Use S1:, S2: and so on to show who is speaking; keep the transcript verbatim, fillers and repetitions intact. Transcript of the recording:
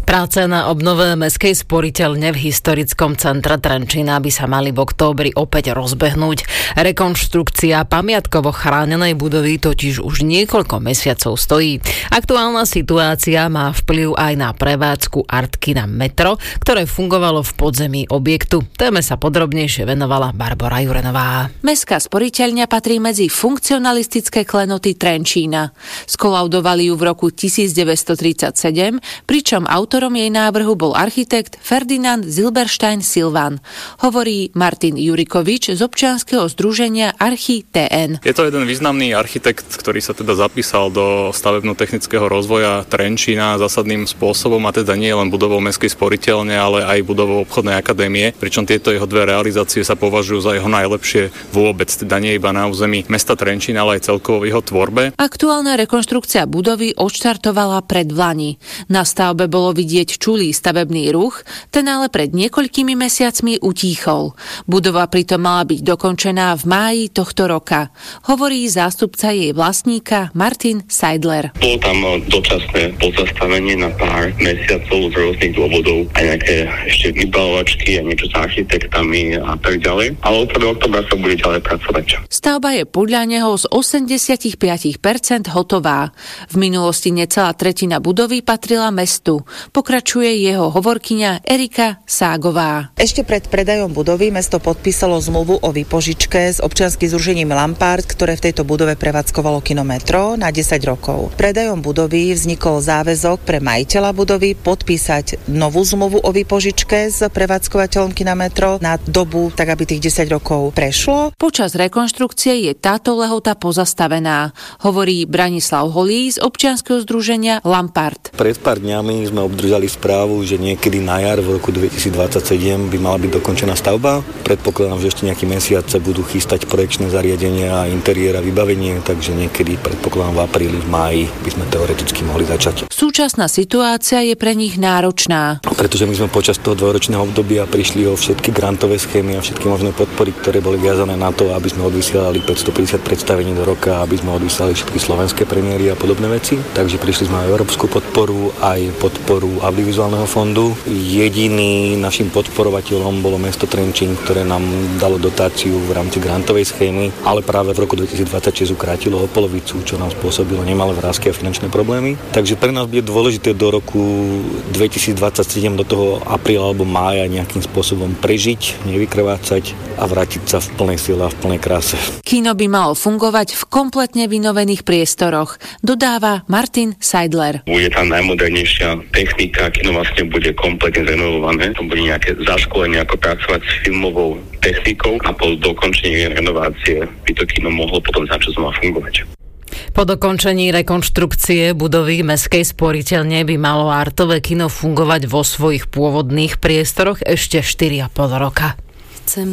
S1: Práce na obnove mestskej sporiteľne v historickom centre Trenčína by sa mali v októbri opäť rozbehnúť. Rekonštrukcia pamiatkovo chránenej budovy totiž už niekoľko mesiacov stojí. Aktuálna situácia má vplyv aj na prevádzku Artkina Metro, ktoré fungovalo v podzemí objektu. Téme sa podrobnejšie venovala Barbora Jurenová.
S2: Mestská sporiteľňa patrí medzi funkcionalistické klenoty Trenčína. Skolaudovali ju v roku devätnásťtridsaťsedem, pričom autorom jej návrhu bol architekt Ferdinand Zilberstein Silvan. Hovorí Martin Jurikovič z občianskeho združenia Archi té en.
S3: Je to jeden významný architekt, ktorý sa teda zapísal do stavebno-technického rozvoja Trenčína zásadným spôsobom, a teda nie len budovou mestskej sporiteľne, ale aj budovou obchodnej akadémie, pričom tieto jeho dve realizácie sa považujú za jeho najlepšie vôbec, teda nie iba na území mesta Trenčína, ale aj celkovo v jeho tvorbe.
S2: Aktuálna rekonštrukcia budovy odštartovala pred Vlani. Na stavbe bolo vidieť čulý stavebný ruch, ten ale pred niekoľkými mesiacmi utíchol. Budova pritom mala byť dokončená v máji tohto roka. Hovorí zástupca jej vlastníka Martin Seidler.
S4: Bolo tam dočasné pozastavenie na pár mesiacov z rôznych dôvodov a nejaké ešte vybalovačky a niečo s architektami a tak ďalej. Ale od prvého októbra sa bude ďalej pracovať.
S2: Stavba je podľa neho z osemdesiatpäť percent hotová. V minulosti necelá tretina budovy patrila mestu. Pokračuje jeho hovorkyňa Erika Ságová.
S5: Ešte pred predajom budovy mesto podpísalo zmluvu o výpožičke s občianskym združením Lampart, ktoré v tejto budove prevádzkovalo Kino Metro na desať rokov. Predajom budovy vznikol záväzok pre majiteľa budovy podpísať novú zmluvu o výpožičke s prevádzkovateľom Kina Metro na dobu, tak aby tých desať rokov prešlo.
S2: Počas rekonštrukcie je táto lehota pozastavená, hovorí Branislav Holý z občianskeho združenia Lampart.
S6: Pred pár dňami sme obdržali správu, že niekedy na jar v roku dvetisícdvadsaťsedem by mala byť dokončená stavba. Predpokladám, že ešte nejaký mesiac sa budú chystať projekčné zariadenia a interiér a vybavenie, takže niekedy predpokladám v apríli, v máji by sme teoreticky mohli začať.
S2: Súčasná situácia je pre nich náročná.
S6: Pretože my sme počas toho dvojročného obdobia prišli o všetky grantové schémy a všetky možné podpory, ktoré boli viazané na to, aby sme odvysielali päťstopäťdesiat predstavení do roka, aby sme odvysielali všetky slovenské premiéry a podobné veci. Takže prišli sme aj európsku podporu, aj podporu audiovizuálneho fondu. Jediný našim podporovateľom bolo mesto Trenčín, ktoré nám dalo dotáciu v rámci grantovej schémy, ale práve v roku dvetisícdvadsaťšesť ukrátilo o polovicu, čo nám spôsobilo nemalé vrásky a finančné problémy. Takže pre nás bude dôležité do roku dvetisícdvadsaťsedem, do toho apríla alebo mája nejakým spôsobom prežiť, nevykrvácať a vrátiť sa v plnej sile a v plnej kráse.
S2: Kino by malo fungovať v kompletne vynovených priestoroch, dodáva Martin Seidler.
S4: Bude tam najmodernejšia technika, kino vlastne bude kompletne renovované. To bude nejaké zaškolenie, ako pracovať s filmovou technikou a po dokončení renovácie by to kino mohlo potom začať znova fungovať.
S1: Po dokončení rekonštrukcie budovy mestskej sporiteľne by malo artové kino fungovať vo svojich pôvodných priestoroch ešte štyri a pol roka.